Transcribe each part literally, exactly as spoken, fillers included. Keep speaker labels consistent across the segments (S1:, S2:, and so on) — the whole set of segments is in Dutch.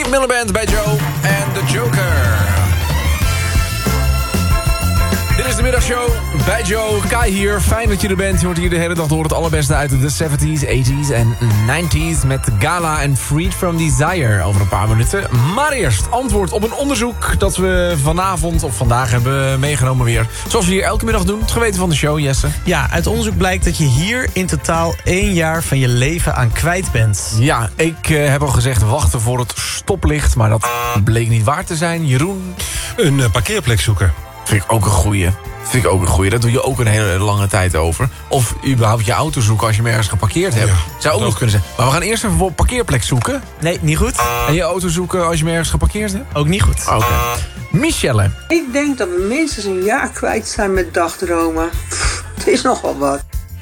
S1: Mac Miller Band bij Joe en The Joker. Dit is de middagshow bij Joe. Kai hier, fijn dat je er bent. Je hoort hier de hele dag door het allerbeste uit de zeventies, tachtiger en negentiger... met Gala en Freed From Desire over een paar minuten. Maar eerst antwoord op een onderzoek dat we vanavond of vandaag hebben meegenomen weer. Zoals we hier elke middag doen, het geweten van de show, Jesse.
S2: Ja, uit onderzoek blijkt dat je hier in totaal één jaar van je leven aan kwijt bent.
S1: Ja, ik uh, heb al gezegd wachten voor het stoplicht, maar dat bleek niet waar te zijn. Jeroen?
S3: Een uh, parkeerplek zoeken.
S1: Vind ik ook een goeie. Vind ik ook een goeie. Daar doe je ook een hele lange tijd over. Of überhaupt je auto zoeken als je hem ergens geparkeerd hebt.
S3: Ja,
S1: zou ook nog kunnen zijn. Maar we gaan eerst even een parkeerplek zoeken.
S2: Nee, niet goed.
S1: En je auto zoeken als je hem ergens geparkeerd hebt?
S2: Ook niet goed.
S1: Oké. Okay. Michelle.
S4: Ik denk dat we minstens een jaar kwijt zijn met dagdromen. Pff, het is nogal wat.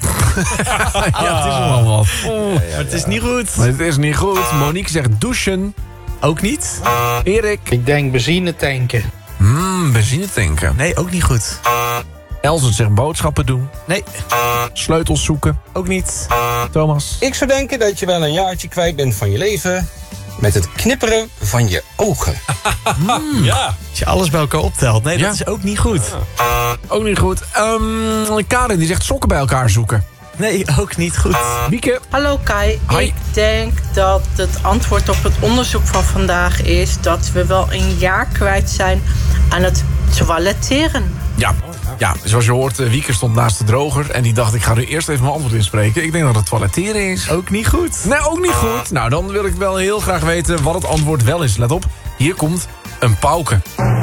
S1: Ja, het is nog wel wat.
S2: Oh, ja, ja, ja. Maar het is niet goed.
S1: Maar het is niet goed. Monique zegt douchen.
S2: Ook niet.
S1: Erik.
S5: Ik denk benzine tanken.
S1: Mmm, benzine tanken.
S2: Nee, ook niet goed.
S1: Elsen zegt boodschappen doen.
S2: Nee.
S1: Sleutels zoeken.
S2: Ook niet.
S1: Thomas.
S6: Ik zou denken dat je wel een jaartje kwijt bent van je leven met het knipperen van je ogen.
S2: Mm. Ja. Als je alles bij elkaar optelt. Nee, dat
S1: ja.
S2: is ook niet goed.
S1: Ja. Ook niet goed. Um, Karin die zegt sokken bij elkaar zoeken.
S2: Nee, ook niet goed.
S1: Wieke.
S7: Hallo Kai.
S1: Hi.
S7: Ik denk dat het antwoord op het onderzoek van vandaag is dat we wel een jaar kwijt zijn aan het toiletteren.
S1: Ja, ja, zoals je hoort, Wieke stond naast de droger en die dacht ik ga nu eerst even mijn antwoord inspreken. Ik denk dat het toiletteren is.
S2: Ook niet goed.
S1: Nee, ook niet goed. Nou, dan wil ik wel heel graag weten wat het antwoord wel is. Let op, hier komt een pauke.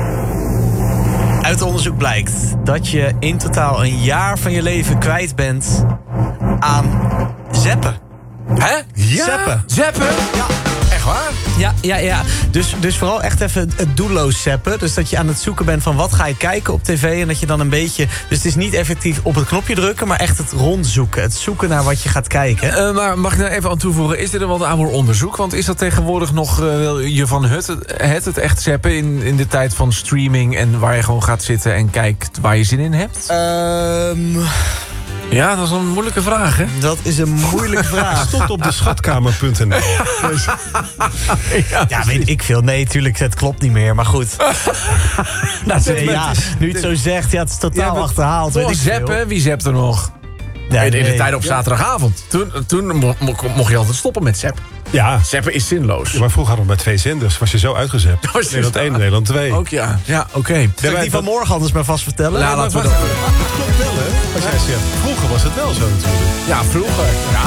S2: Uit onderzoek blijkt dat je in totaal een jaar van je leven kwijt bent aan zeppen.
S1: Hè? Ja?
S2: Zeppen.
S1: Zeppen?
S2: Ja.
S1: Echt waar?
S2: Ja, ja, ja. Dus, dus vooral echt even het doelloos zeppen. Dus dat je aan het zoeken bent van wat ga je kijken op tv. En dat je dan een beetje... Dus het is niet effectief op het knopje drukken, maar echt het rondzoeken. Het zoeken naar wat je gaat kijken.
S1: Uh, maar mag ik daar even aan toevoegen? Is dit er wel aan voor onderzoek? Want is dat tegenwoordig nog uh, je van het, het, het echt zeppen in, in de tijd van streaming en waar je gewoon gaat zitten en kijkt waar je zin in hebt?
S2: Ehm... Um...
S1: Ja, dat is een moeilijke vraag, hè?
S2: Dat is een moeilijke vraag.
S3: Het stond op de schatkamer punt n l.
S2: Ja, ja, weet ik veel. Nee, tuurlijk, het klopt niet meer, maar goed. Nou, nee, ja, nu je het zo zegt, ja, het is totaal ja, achterhaald.
S1: Weet ik zappen, veel. Wie zapt er nog? Ja, in, in de nee. tijd op zaterdagavond. Toen, toen mo mo mocht je altijd stoppen met zappen.
S3: Ja.
S1: Zappen is zinloos.
S3: Ja, maar vroeger hadden we bij twee zenders. Was je zo uitgezept. Nederland één en Nederland twee.
S1: Ook ja. Ja, oké. Okay.
S2: Zal ik die van morgen anders maar vast vertellen?
S1: Ja,
S3: ja,
S1: laten we
S3: dat. Dat klopt wel, hè? Als jij zegt, vroeger was het wel zo natuurlijk.
S1: Ja, vroeger. Ja.